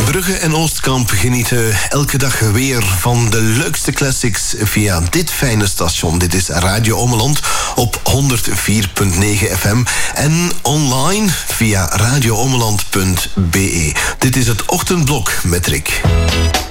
Brugge en Oostkamp genieten elke dag weer van de leukste classics via dit fijne station. Dit is Radio Ommeland op 104.9 FM en online via radioommeland.be. Dit is het Ochtendblok met Rick.